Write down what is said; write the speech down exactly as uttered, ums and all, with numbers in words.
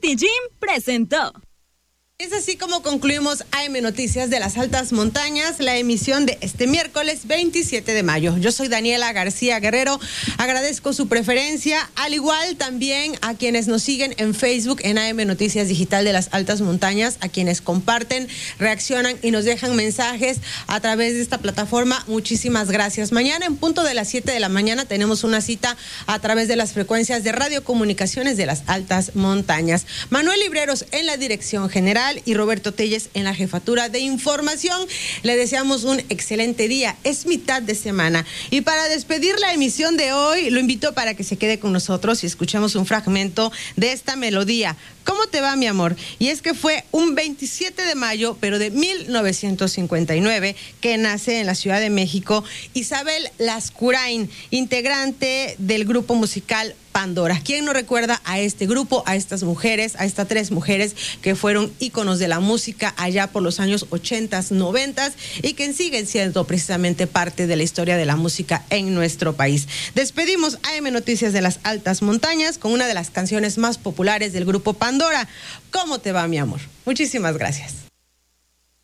City Gym presentó. Es así como concluimos A M Noticias de las Altas Montañas, la emisión de este miércoles veintisiete de mayo. Yo soy Daniela García Guerrero, agradezco su preferencia, al igual también a quienes nos siguen en Facebook en A M Noticias Digital de las Altas Montañas, a quienes comparten, reaccionan y nos dejan mensajes a través de esta plataforma. Muchísimas gracias. Mañana en punto de las siete de la mañana tenemos una cita a través de las frecuencias de radiocomunicaciones de las Altas Montañas. Manuel Libreros en la dirección general y Roberto Telles en la jefatura de información. Le deseamos un excelente día. Es mitad de semana. Y para despedir la emisión de hoy, lo invito para que se quede con nosotros y escuchemos un fragmento de esta melodía. ¿Cómo te va, mi amor? Y es que fue un veintisiete de mayo, pero de mil novecientos cincuenta y nueve, que nace en la Ciudad de México Isabel Lascurain, integrante del grupo musical Pandora. ¿Quién no recuerda a este grupo, a estas mujeres, a estas tres mujeres que fueron íconos de la música allá por los años ochentas, noventas y que siguen siendo precisamente parte de la historia de la música en nuestro país? Despedimos A M Noticias de las Altas Montañas con una de las canciones más populares del grupo Pandora. ¿Cómo te va, mi amor? Muchísimas gracias.